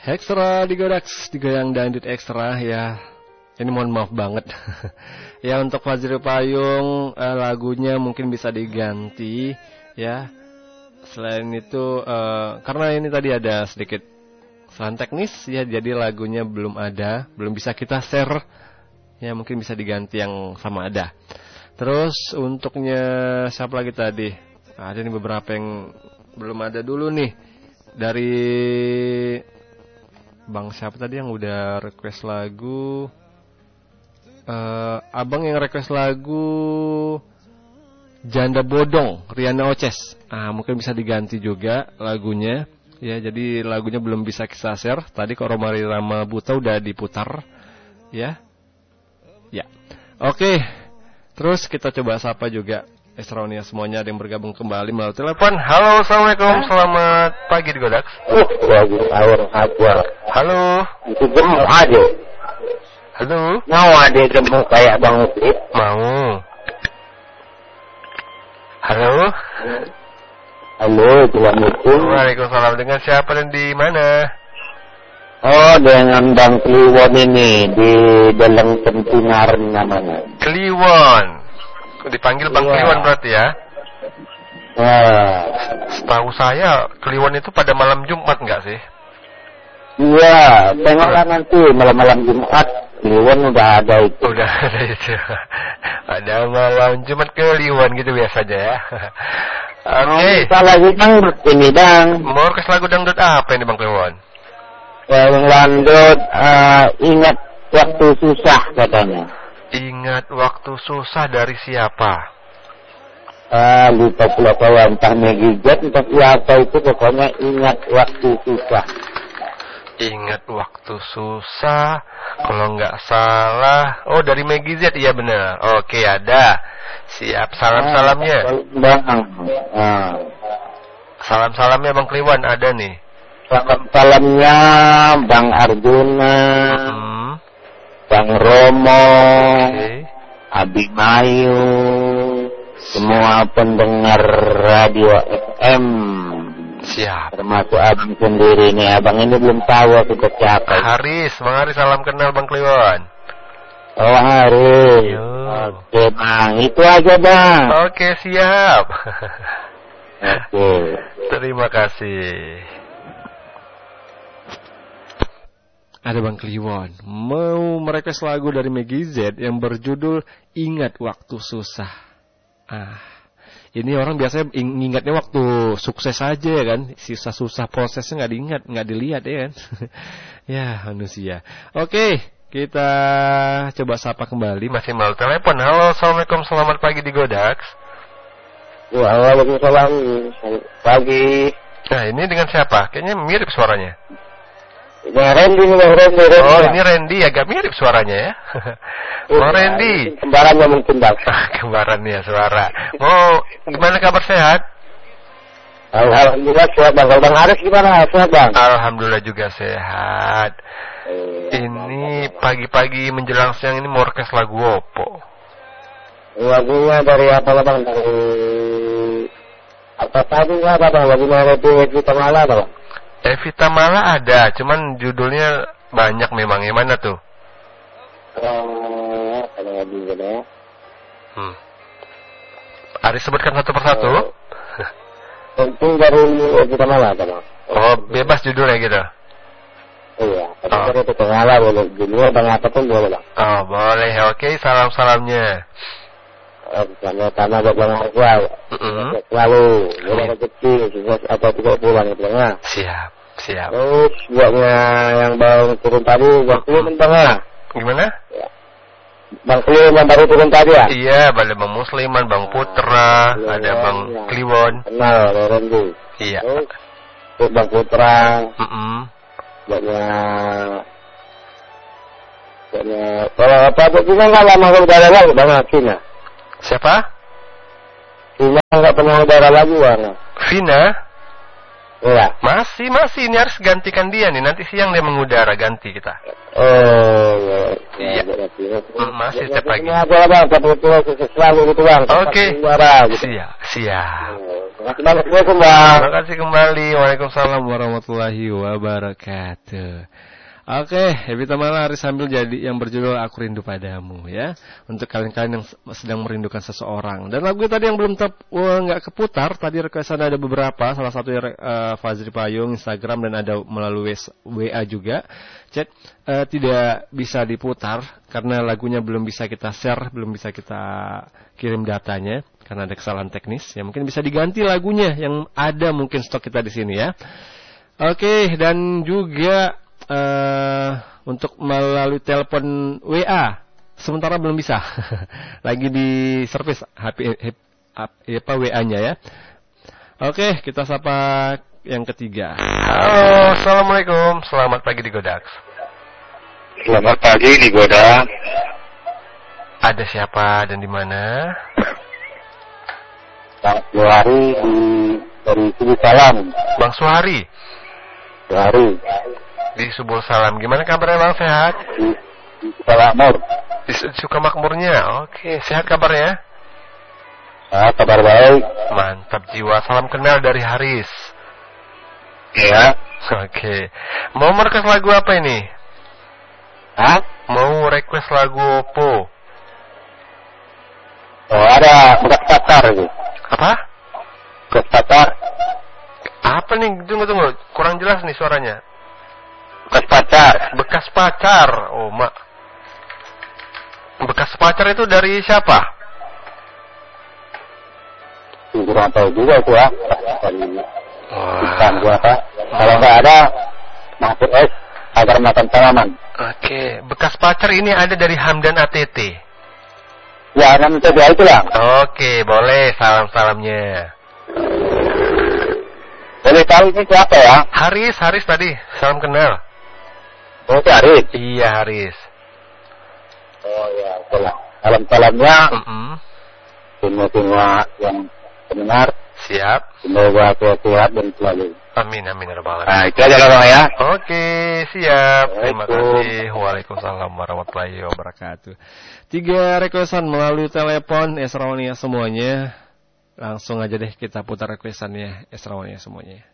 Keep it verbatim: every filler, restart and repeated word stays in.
Ekstra di Godax, digoyang dangdut ekstra ya. Ini mohon maaf banget. Ya untuk Fazril Payung eh, lagunya mungkin bisa diganti ya. Selain itu eh, karena ini tadi ada sedikit kesalahan teknis ya, jadi lagunya belum ada, belum bisa kita share. Ya mungkin bisa diganti yang sama ada. Terus untuknya siapa lagi tadi? Ada nih beberapa yang belum ada dulu nih. Dari Bang siapa tadi yang udah request lagu? Uh, abang yang request lagu Janda Bodong, Riana Oces. Ah, mungkin bisa diganti juga lagunya. Ya, jadi lagunya belum bisa kita share. Tadi kalau Romari Rama Buta udah diputar. Ya. Ya. Oke. Terus kita coba sapa juga Esronia semuanya, ada yang bergabung kembali melalui telepon. Halo, assalamualaikum, selamat pagi di Godax. Uh, lagi air apa? Halo. Itu gemuk aja. Halo. Mau ada gemuk kayak Bang Upit? Mau. Halo. Halo, assalamualaikum. Waalaikumsalam. Dengan siapa dan di mana? Oh, dengan Bang Kliwon ini di Deleng Pentunar namanya. Kliwon. Dipanggil Bang Iya. Kliwon berarti ya? Nah, Setahu saya Kliwon itu pada malam Jumat enggak sih? iya, tengoklah nanti malam-malam Jumat Kliwon udah ada itu. Udah ada itu. Ada malam Jumat Kliwon gitu biasanya ya. Oke. Okay. Kita lagi dangdut ini Bang. Mau request lagu dangdut apa ini Bang Kliwon? Yang dangdut uh, ingat waktu susah katanya. Ingat waktu susah dari siapa? Ah, lupa pula kawan, entah Megijat, entah siapa itu, pokoknya ingat waktu susah. Ingat waktu susah, kalau nggak salah, oh dari Megizet, iya benar. Oke, ada. Siap, salam-salamnya. Bang, ah. Salam-salamnya Bang Kliwon ada nih. Salam-salamnya Bang Arjuna, Hmm. Bang Romo, Okay. Abimayu, semua pendengar radio F M. Siap. Termasuk abang sendiri nih, abang ini belum tahu aku ke siapa. Haris, Bang Haris salam kenal Bang Kliwon. Oh Haris. Yo. Oke Bang, itu aja Bang. Oke, siap. Oke. Terima kasih. Ada Bang Kliwon mau merequest lagu dari Meggy Z yang berjudul Ingat Waktu Susah. Ah, ini orang biasanya ingatnya waktu sukses aja ya kan, sisa susah prosesnya nggak diingat, nggak dilihat ya kan. Ya manusia. Oke, kita coba sapa kembali masih melalui telepon. Halo, assalamualaikum, selamat pagi di Godax. Waalaikumsalam. Pagi. Nah ini dengan siapa? Kayaknya mirip suaranya. Bang Randy nih, Bang Randy, Randy. Oh, ini Randy, agak mirip suaranya ya. Bang Randy. Kembarannya mungkin, Bang. Kembarannya suara. Mau gimana kabar sehat? Alhamdulillah sehat, Bang. Kalau Bang Haris gimana? Sehat, Bang? Alhamdulillah juga sehat. Ini pagi-pagi menjelang siang ini mau request lagu opo? Lagunya dari apa, Bang? Dari apa tadi apa, Bang? Lagunya dari Evita Mala, Bang? Evita Mala ada, cuman judulnya banyak memang. Yang mana tuh? Oh, ada lagi gitu ya. Hmm. Aris sebutkan satu persatu. Oh. Penting dari Evita Mala, Bang. Oh, bebas judulnya gitu. Iya, tapi Oh. dari Evita Mala boleh. Judulnya Bang apapun boleh, Bang. Oh, boleh. Oke, salam-salamnya. Pertama-tama buat Bang Arwah. Mm-mm. Selalu, boleh rezeki, sukses atau tidak pulang gitu ya. Siap, siap. Terus buatnya yang baru turun tadi, Bang Kliwon Bang ya. Gimana? Ya. Bang Kliwon yang baru turun tadi ya. Iya, ada Bang Musliman, Bang Putra, Kliwon, ada Bang ya. Kliwon. Kenal, Randy. Iya. Terus buat Bang Putra, Mm-mm. buatnya, buatnya. Kalau apa tuh kita nggak lama udara lagi, Bang Cina. Siapa? Cina nggak pernah udara lagi, Bang. Vina? Iya. Masih, masih. Ini harus gantikan dia nih. Nanti siang dia mengudara, ganti kita. Oh, iya. Iya. Hmm, masih setiap pagi. Apa bang, satu itu selalu gitu bang. Oke. Gitu. Siap, siap. Terima kasih banyak bang. Terima kasih kembali. Waalaikumsalam warahmatullahi wabarakatuh. Oke, Happy Tamala hari sambil jadi yang berjudul Aku Rindu Padamu ya. Untuk kalian-kalian yang sedang merindukan seseorang. Dan lagu tadi yang belum tep, uh, gak keputar, tadi requestan ada beberapa. Salah satunya uh, Fazri Payung, Instagram, dan ada melalui W A juga. Chat uh, tidak bisa diputar karena lagunya belum bisa kita share, belum bisa kita kirim datanya karena ada kesalahan teknis. Ya mungkin bisa diganti lagunya yang ada mungkin stok kita di sini ya. Oke, dan juga Uh, untuk melalui telepon W A sementara belum bisa. Lagi di service H P apa W A-nya ya. Oke, kita sapa yang ketiga. Halo, assalamualaikum. Selamat pagi di Godax. Selamat pagi di Godax. Ada siapa dan di mana? Bang Suhari di dari Subul Salam. Bang Suhari. Suhari. Di Subul Salam. Gimana kabarnya Bang? Sehat? Di, di Sukamakmur. Di Sukamakmurnya. Oke, sehat kabarnya? Ah, kabar baik. Mantap jiwa. Salam kenal dari Haris. Iya. Oke. Mau merequest lagu apa ini? Hah? Mau request lagu Oppo? Oh, ada bekas pacar itu. Apa? Bekas pacar. Apa nih? Tunggu tunggu. Kurang jelas nih suaranya. Bekas pacar. Bekas pacar. Oh, mak. Bekas pacar itu dari siapa? Kurang tahu juga itu ya. Dari Wah. gua apa? Kalau nggak ada, masuk es agar makan tanaman. Oke. Bekas pacar ini ada dari Hamdan A T T. Ya, nanti dia itu lah. Oke, boleh salam-salamnya. Boleh tahu ini siapa ya? Haris, Haris tadi. Salam kenal. Oh, si Haris. Iya, Haris. Oh ya, itulah. Salam-salamnya. Mm-mm. Semua-semua yang pendengar. Siap. Semoga sehat dan selalu. Amin, amin ya rabbal alamin. Nah, itu aja Bang ya. Oke, siap. Terima kasih. Waalaikumsalam warahmatullahi wabarakatuh. Tiga requestan melalui telepon Esrawania semuanya. Langsung aja deh kita putar requestannya Esrawania semuanya.